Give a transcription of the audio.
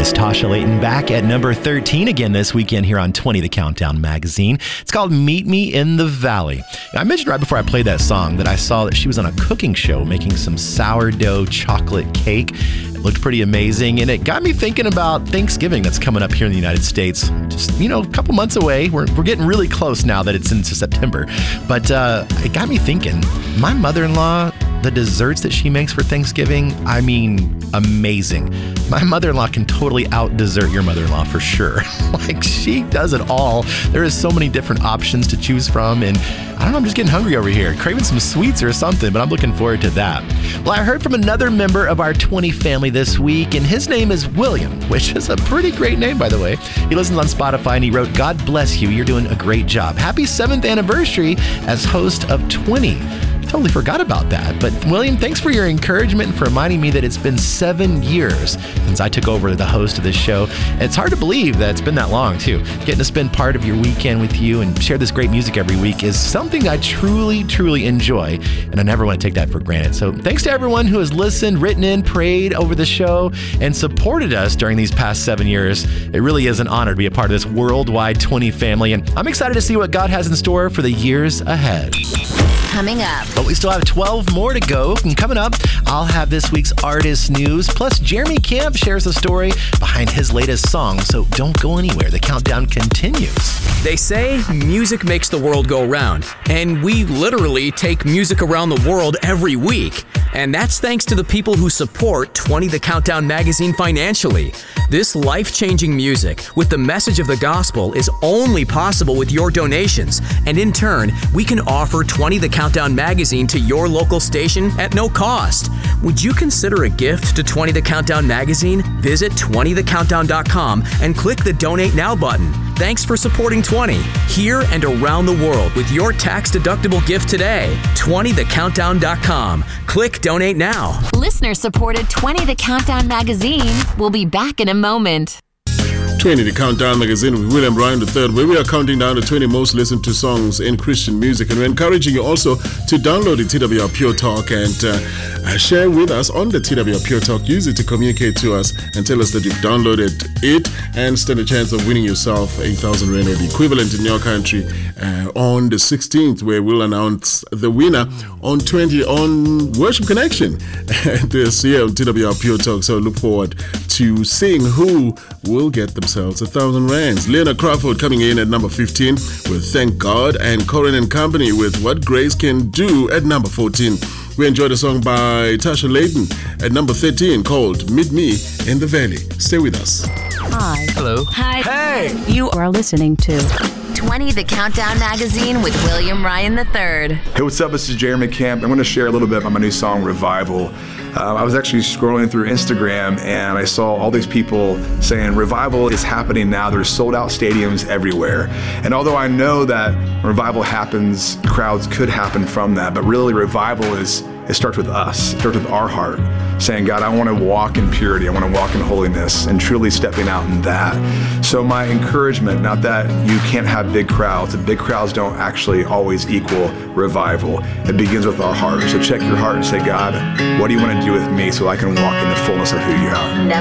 Miss Tasha Layton back at number 13 again this weekend here on 20 The Countdown magazine. It's called Meet Me in the Valley. Now, I mentioned right before I played that song that I saw that she was on a cooking show making some sourdough chocolate cake. It looked pretty amazing, and it got me thinking about Thanksgiving that's coming up here in the United States. Just, a couple months away. We're getting really close now that it's into September. But it got me thinking, my mother-in-law, the desserts that she makes for Thanksgiving, I mean, amazing. My mother-in-law can totally out-dessert your mother-in-law for sure. Like, she does it all. There is so many different options to choose from, and I don't know, I'm just getting hungry over here, craving some sweets or something, but I'm looking forward to that. Well, I heard from another member of our 20 family this week, and his name is William, which is a pretty great name, by the way. He listens on Spotify, and he wrote, "God bless you. You're doing a great job. Happy 7th anniversary as host of 20. Totally forgot about that. But William, thanks for your encouragement and for reminding me that it's been 7 years since I took over the host of this show. And it's hard to believe that it's been that long, too. Getting to spend part of your weekend with you and share this great music every week is something I truly, truly enjoy. And I never want to take that for granted. So thanks to everyone who has listened, written in, prayed over the show, and supported us during these past 7 years. It really is an honor to be a part of this worldwide 20 family. And I'm excited to see what God has in store for the years ahead. Coming up. But we still have 12 more to go. And coming up, I'll have this week's artist news. Plus, Jeremy Camp shares a story behind his latest song. So don't go anywhere. The countdown continues. They say music makes the world go round. And we literally take music around the world every week. And that's thanks to the people who support 20 The Countdown magazine financially. This life-changing music with the message of the gospel is only possible with your donations. And in turn, we can offer 20 The Countdown magazine to your local station at no cost. Would you consider a gift to 20 The Countdown magazine? Visit 20thecountdown.com and click the Donate Now button. Thanks for supporting 20 here and around the world with your tax-deductible gift today. 20thecountdown.com. Click Donate Now. Listener-supported 20 The Countdown magazine. We'll be back in a moment. 20 The Countdown magazine with William Ryan III, where we are counting down the 20 most listened to songs in Christian music. And we're encouraging you also to download the TWR Pure Talk and share with us on the TWR Pure Talk. Use it to communicate to us and tell us that you've downloaded it and stand a chance of winning yourself 8,000 Rand or the equivalent in your country on the 16th, where we'll announce the winner on Worship Connection this year on TWR Pure Talk. So look forward to seeing who will get themselves 1,000 rands. Lena Crawford coming in at number 15 with Thank God, and Corin and Company with What Grace Can Do at number 14. We enjoyed a song by Tasha Layton at number 13 called Meet Me in the Valley. Stay with us. Hi. Hello. Hi. Hey. You are listening to 20 The Countdown magazine with William Ryan III. Hey, what's up? This is Jeremy Camp. I'm going to share a little bit about my new song, Revival. I was actually scrolling through Instagram and I saw all these people saying revival is happening now. There's sold out stadiums everywhere. And although I know that revival happens, crowds could happen from that, but really revival it starts with us. It starts with our heart, saying, God, I want to walk in purity. I want to walk in holiness, and truly stepping out in that. So my encouragement, not that you can't have big crowds. The big crowds don't actually always equal revival. It begins with our heart. So check your heart and say, God, what do you want to do with me so I can walk in the fullness of who you are?